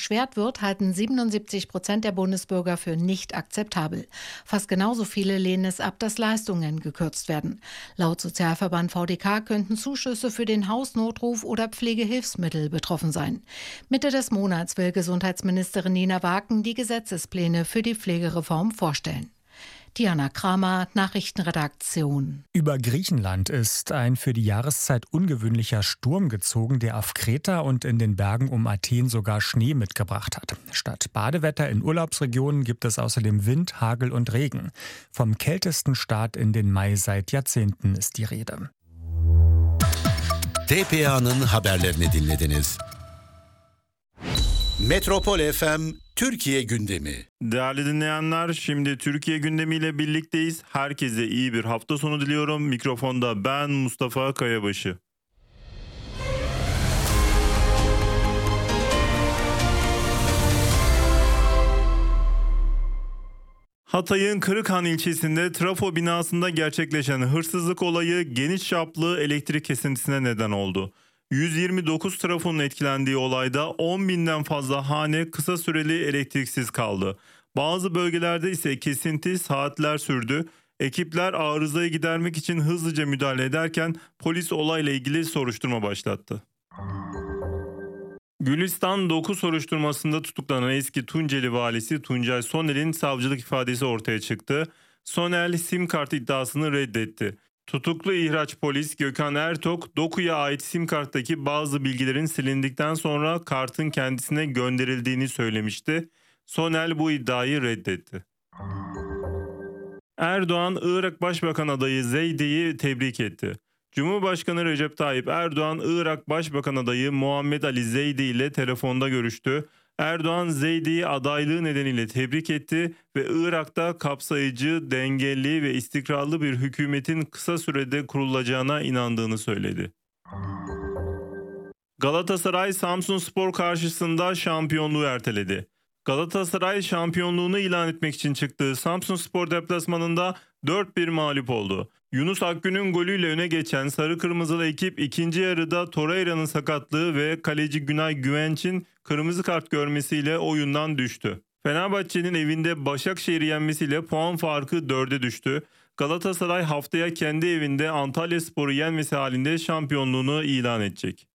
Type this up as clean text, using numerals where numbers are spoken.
beschwert wird, halten 77% der Bundesbürger für nicht akzeptabel. Fast genauso viele lehnen es ab, dass Leistungen gekürzt werden. Laut Sozialverband VDK könnten Zuschüsse für den Hausnotruf oder Pflegehilfsmittel betroffen sein. Mitte des Monats will Gesundheitsministerin Nina Waken die Gesetzespläne für die Pflegereform vorstellen. Diana Kramer, Nachrichtenredaktion. Über Griechenland ist ein für die Jahreszeit ungewöhnlicher Sturm gezogen, der auf Kreta und in den Bergen um Athen sogar Schnee mitgebracht hat. Statt Badewetter in Urlaubsregionen gibt es außerdem Wind, Hagel und Regen. Vom kältesten Start in den Mai seit Jahrzehnten ist die Rede. TPA'nın haberlerini dinlediniz. Metropol FM Türkiye gündemi. Değerli dinleyenler, şimdi Türkiye gündemiyle birlikteyiz. Herkese iyi bir hafta sonu diliyorum. Mikrofonda ben Mustafa Kayabaşı. Hatay'ın Kırıkhan ilçesinde trafo binasında gerçekleşen hırsızlık olayı geniş çaplı elektrik kesintisine neden oldu. 129 trafonun etkilendiği olayda 10.000'den fazla hane kısa süreli elektriksiz kaldı. Bazı bölgelerde ise kesinti saatler sürdü. Ekipler arızayı gidermek için hızlıca müdahale ederken polis olayla ilgili soruşturma başlattı. Gülistan Doku soruşturmasında tutuklanan eski Tunceli valisi Tuncay Soner'in savcılık ifadesi ortaya çıktı. Soner sim kart iddiasını reddetti. Tutuklu ihraç polis Gökhan Ertok, Doku'ya ait sim karttaki bazı bilgilerin silindikten sonra kartın kendisine gönderildiğini söylemişti. Soner bu iddiayı reddetti. Erdoğan, Irak Başbakan adayı Zeydi'yi tebrik etti. Cumhurbaşkanı Recep Tayyip Erdoğan, Irak Başbakan adayı Muhammed Ali Zeydi ile telefonda görüştü. Erdoğan, Zeydi'yi adaylığı nedeniyle tebrik etti ve Irak'ta kapsayıcı, dengeli ve istikrarlı bir hükümetin kısa sürede kurulacağına inandığını söyledi. Galatasaray, Samsunspor karşısında şampiyonluğu erteledi. Galatasaray şampiyonluğunu ilan etmek için çıktığı Samsunspor deplasmanında 4-1 mağlup oldu. Yunus Akgün'ün golüyle öne geçen sarı kırmızılı ekip ikinci yarıda Torreira'nın sakatlığı ve kaleci Günay Güvenç'in kırmızı kart görmesiyle oyundan düştü. Fenerbahçe'nin evinde Başakşehir'i yenmesiyle puan farkı 4'e düştü. Galatasaray haftaya kendi evinde Antalyaspor'u yenmesi halinde şampiyonluğunu ilan edecek.